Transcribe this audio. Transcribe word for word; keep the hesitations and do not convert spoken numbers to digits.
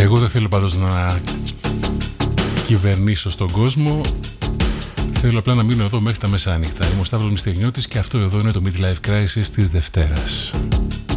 Εγώ δεν θέλω πάντως να κυβερνήσω στον κόσμο. Θέλω απλά να μείνω εδώ μέχρι τα μεσάνυχτα. Είμαι ο Σταύρος Μυστηρνιώτης και αυτό εδώ είναι το Midlife Crisis της Δευτέρας.